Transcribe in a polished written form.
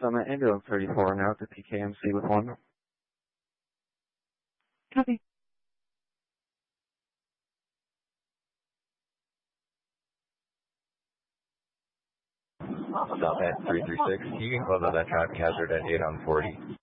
Summit Ambulance 34 now to PKMC with 1. Copy. Stop at 336. You can close out that traffic hazard at 8 on 40.